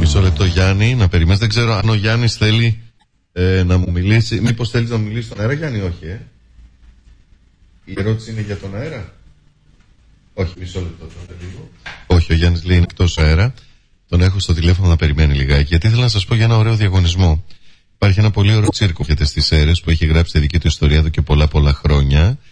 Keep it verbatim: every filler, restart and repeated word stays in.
Μισό λεπτό, Γιάννη, να περιμένεις. Δεν ξέρω αν ο Γιάννης θέλει ε, να μου μιλήσει. Μήπως θέλεις να μου μιλήσει στον αέρα, Γιάννη? Όχι, ε. Η ερώτηση είναι για τον αέρα. Όχι, μισό λεπτό τώρα λίγο. Όχι, ο Γιάννης λέει είναι εκτός αέρα. Τον έχω στο τηλέφωνο να περιμένει λιγάκι. Γιατί ήθελα να σας πω για ένα ωραίο διαγωνισμό. Υπάρχει ένα πολύ ωραίο τσίρκο για τις Σέρρες που έχει γράψει τη δική του ιστορία εδώ και πολλά πολλά χρόνια.